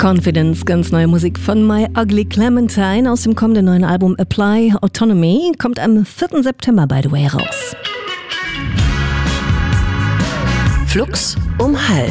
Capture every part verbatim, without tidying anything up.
Confidence, ganz neue Musik von My Ugly Clementine aus dem kommenden neuen Album Apply Autonomy, kommt am vierten September, by the way, raus. Flux um halb.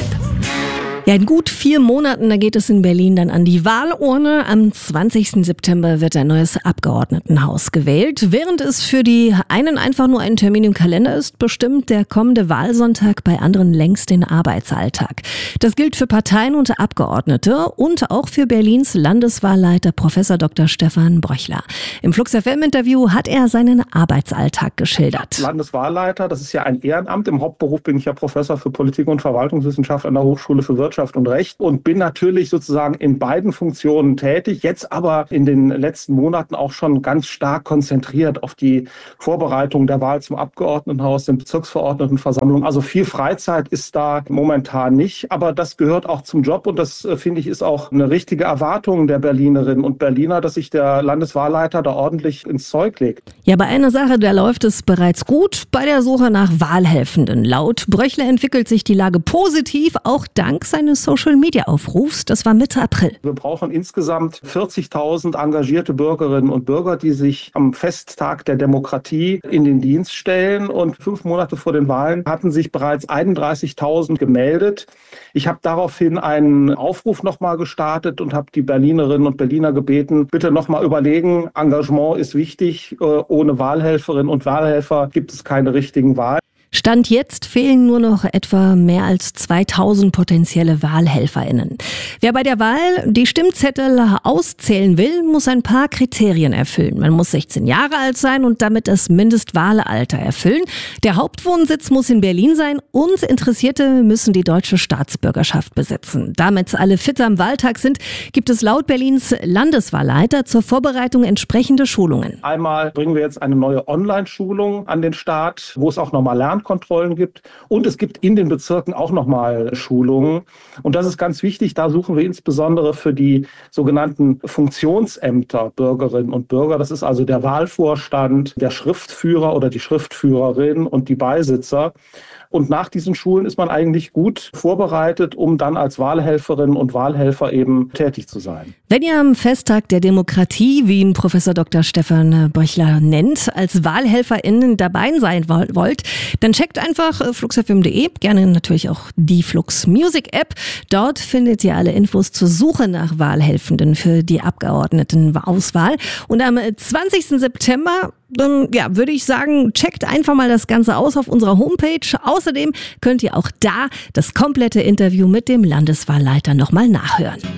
Ja, in gut vier Monaten, da geht es in Berlin dann an die Wahlurne. Am zwanzigsten September wird ein neues Abgeordnetenhaus gewählt. Während es für die einen einfach nur ein Termin im Kalender ist, bestimmt der kommende Wahlsonntag bei anderen längst den Arbeitsalltag. Das gilt für Parteien und Abgeordnete und auch für Berlins Landeswahlleiter Professor Doktor Stefan Bröchler. Im Flux F M-Interview hat er seinen Arbeitsalltag geschildert. Landeswahlleiter, das ist ja ein Ehrenamt. Im Hauptberuf bin ich ja Professor für Politik- und Verwaltungswissenschaft an der Hochschule für Wirtschaft und Recht und bin natürlich sozusagen in beiden Funktionen tätig, jetzt aber in den letzten Monaten auch schon ganz stark konzentriert auf die Vorbereitung der Wahl zum Abgeordnetenhaus, den Bezirksverordnetenversammlungen. Also viel Freizeit ist da momentan nicht, aber das gehört auch zum Job und das, finde ich, ist auch eine richtige Erwartung der Berlinerinnen und Berliner, dass sich der Landeswahlleiter da ordentlich ins Zeug legt. Ja, bei einer Sache, da läuft es bereits gut, bei der Suche nach Wahlhelfenden. Laut Bröchler entwickelt sich die Lage positiv, auch dank seines Social-Media-Aufrufs. Das war Mitte April. Wir brauchen insgesamt vierzigtausend engagierte Bürgerinnen und Bürger, die sich am Festtag der Demokratie in den Dienst stellen. Und fünf Monate vor den Wahlen hatten sich bereits einunddreißigtausend gemeldet. Ich habe daraufhin einen Aufruf nochmal gestartet und habe die Berlinerinnen und Berliner gebeten, bitte nochmal überlegen, Engagement ist wichtig. Ohne Wahlhelferinnen und Wahlhelfer gibt es keine richtigen Wahlen. Stand jetzt fehlen nur noch etwa mehr als zweitausend potenzielle WahlhelferInnen. Wer bei der Wahl die Stimmzettel auszählen will, muss ein paar Kriterien erfüllen. Man muss sechzehn Jahre alt sein und damit das Mindestwahlalter erfüllen. Der Hauptwohnsitz muss in Berlin sein und Interessierte müssen die deutsche Staatsbürgerschaft besitzen. Damit alle fit am Wahltag sind, gibt es laut Berlins Landeswahlleiter zur Vorbereitung entsprechende Schulungen. Einmal bringen wir jetzt eine neue Online-Schulung an den Start, wo es auch nochmal Lern Kontrollen gibt und es gibt in den Bezirken auch nochmal Schulungen und das ist ganz wichtig, da suchen wir insbesondere für die sogenannten Funktionsämter Bürgerinnen und Bürger, das ist also der Wahlvorstand, der Schriftführer oder die Schriftführerin und die Beisitzer. Und nach diesen Schulen ist man eigentlich gut vorbereitet, um dann als Wahlhelferin und Wahlhelfer eben tätig zu sein. Wenn ihr am Festtag der Demokratie, wie ihn Professor Doktor Stefan Bröchler nennt, als WahlhelferInnen dabei sein wollt, dann checkt einfach flux f m punkt de, gerne natürlich auch die Flux Music App. Dort findet ihr alle Infos zur Suche nach Wahlhelfenden für die Abgeordnetenauswahl. Und am zwanzigsten September, dann ja, würde ich sagen, checkt einfach mal das Ganze aus auf unserer Homepage. Außerdem könnt ihr auch da das komplette Interview mit dem Landeswahlleiter nochmal nachhören.